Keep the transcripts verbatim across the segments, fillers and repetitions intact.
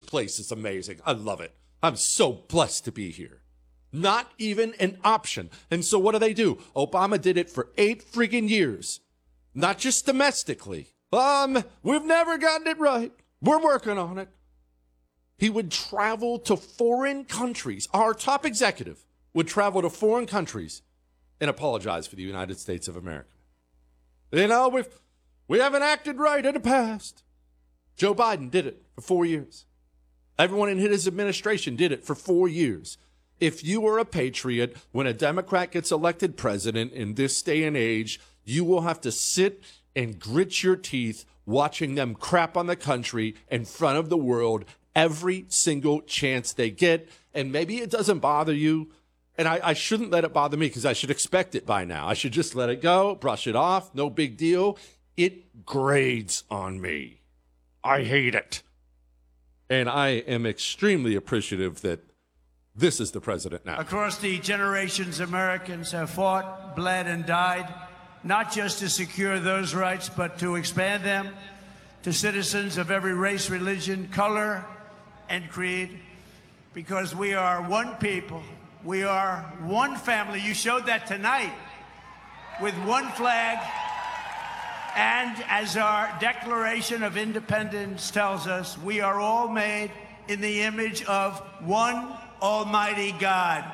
place is amazing. I love it. I'm so blessed to be here. Not even an option. And so what do they do? Obama did it for eight friggin' years. Not just domestically. Um, we've never gotten it right. We're working on it. He would travel to foreign countries. Our top executive would travel to foreign countries and apologize for the United States of America. You know, we've, we haven't acted right in the past. Joe Biden did it for four years. Everyone in his administration did it for four years. If you are a patriot, when a Democrat gets elected president in this day and age, you will have to sit and grit your teeth watching them crap on the country in front of the world every single chance they get. And maybe it doesn't bother you. And I, I shouldn't let it bother me because I should expect it by now. I should just let it go, brush it off, no big deal. It grades on me. I hate it. And I am extremely appreciative that this is the president now. Across the generations, Americans have fought, bled, and died, not just to secure those rights, but to expand them to citizens of every race, religion, color, and creed, because we are one people. We are one family. You showed that tonight with one flag. And as our Declaration of Independence tells us, we are all made in the image of one Almighty God.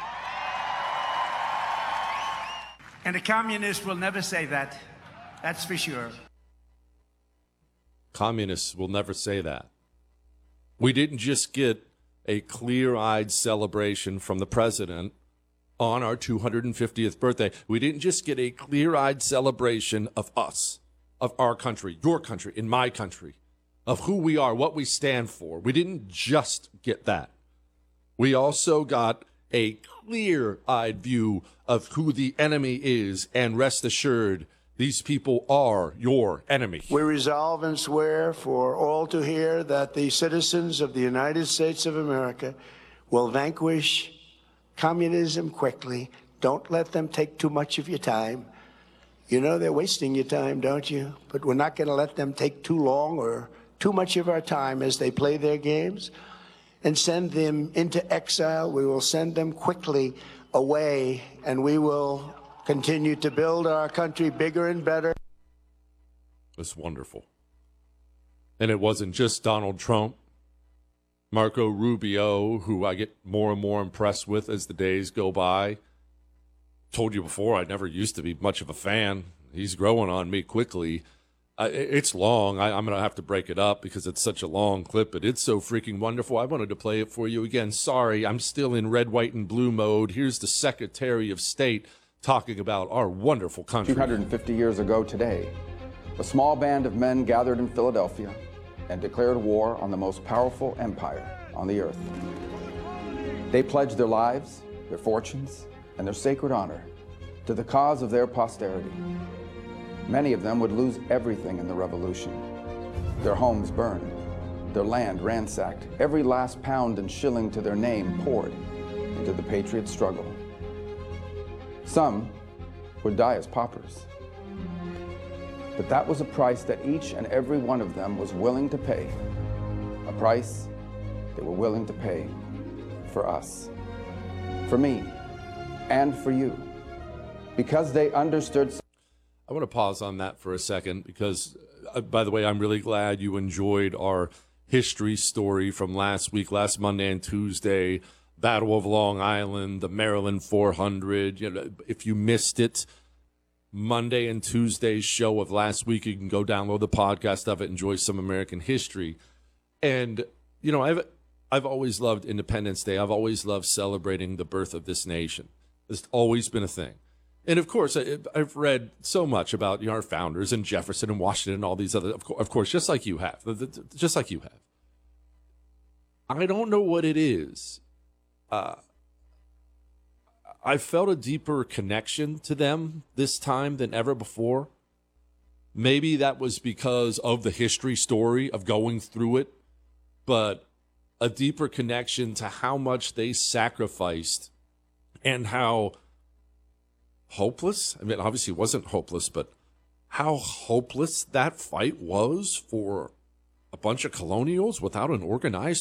And a communist will never say that. That's for sure. Communists will never say that. We didn't just get a clear-eyed celebration from the president on our two hundred fiftieth birthday. We didn't just get a clear-eyed celebration of us, of our country, your country, in my country, of who we are, what we stand for. We didn't just get that. We also got a clear-eyed view of who the enemy is, and rest assured, these people are your enemy. We resolve and swear for all to hear that the citizens of the United States of America will vanquish communism quickly. Don't let them take too much of your time. You know they're wasting your time, don't you? But we're not going to let them take too long or too much of our time as they play their games and send them into exile. We will send them quickly away, and we will continue to build our country bigger and better. It's wonderful. And it wasn't just Donald Trump. Marco Rubio, who I get more and more impressed with as the days go by. Told you before, I never used to be much of a fan. He's growing on me quickly. Uh, it's long. I, I'm going to have to break it up because it's such a long clip, but it's so freaking wonderful. I wanted to play it for you again. Sorry, I'm still in red, white, and blue mode. Here's the Secretary of State talking about our wonderful country. two hundred fifty years ago today, a small band of men gathered in Philadelphia and declared war on the most powerful empire on the earth. They pledged their lives, their fortunes, and their sacred honor to the cause of their posterity. Many of them would lose everything in the revolution. Their homes burned, their land ransacked, every last pound and shilling to their name poured into the patriot struggle. Some would die as paupers. But that was a price that each and every one of them was willing to pay. A price they were willing to pay for us, for me, and for you, because they understood. I want to pause on that for a second because, uh, by the way, I'm really glad you enjoyed our history story from last week, last Monday and Tuesday, Battle of Long Island, the Maryland four hundred. You know, if you missed it, Monday and Tuesday's show of last week, you can go download the podcast of it, enjoy some American history. And, you know, I've I've always loved Independence Day. I've always loved celebrating the birth of this nation. It's always been a thing. And, of course, I, I've read so much about, you know, our founders and Jefferson and Washington and all these other, of course, of course, just like you have, just like you have. I don't know what it is. Uh, I felt a deeper connection to them this time than ever before. Maybe that was because of the history story of going through it, but a deeper connection to how much they sacrificed and how hopeless, I mean, obviously it wasn't hopeless, but how hopeless that fight was for a bunch of colonials without an organized